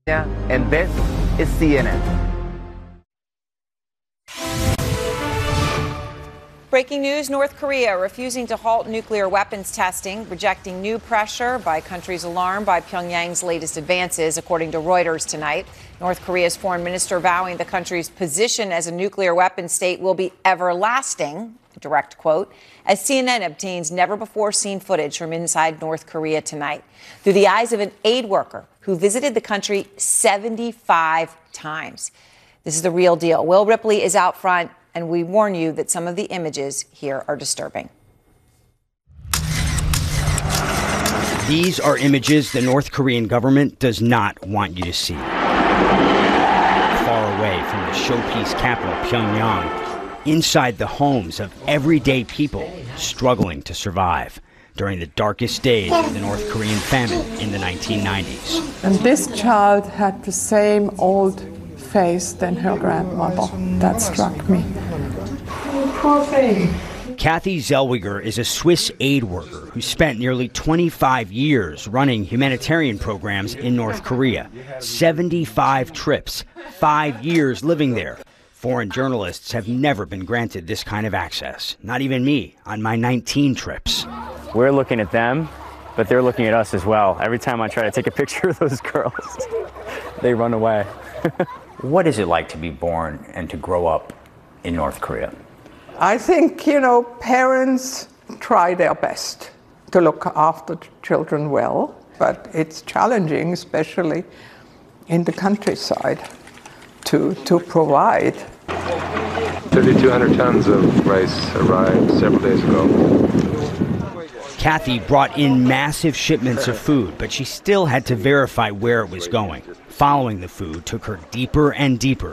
And this is CNN. Breaking news, North Korea refusing to halt nuclear weapons testing, rejecting new pressure by countries alarmed by Pyongyang's latest advances, according to Reuters tonight. North Korea's foreign minister vowing the country's position as a nuclear weapons state will be everlasting, direct quote, as CNN obtains never-before-seen footage from inside North Korea tonight through the eyes of an aid worker who visited the country 75 times. This is the real deal. Will Ripley is out front, and we warn you that some of the images here are disturbing. These are images the North Korean government does not want you to see. Far away from the showpiece capital, Pyongyang, inside the homes of everyday people struggling to survive during the darkest days of the North Korean famine in the 1990s. And this child had the same old face than her grandmother. That struck me. Poor thing. Kathy Zellweger is a Swiss aid worker who spent nearly 25 years running humanitarian programs in North Korea. 75 trips, 5 years living there. Foreign journalists have never been granted this kind of access. Not even me on my 19 trips. We're looking at them, but they're looking at us as well. Every time I try to take a picture of those girls, they run away. What is it like to be born and to grow up in North Korea? I think, parents try their best to look after children well, but it's challenging, especially in the countryside, to provide. 3,200 tons of rice arrived several days ago. Kathy brought in massive shipments of food, but she still had to verify where it was going. Following the food took her deeper and deeper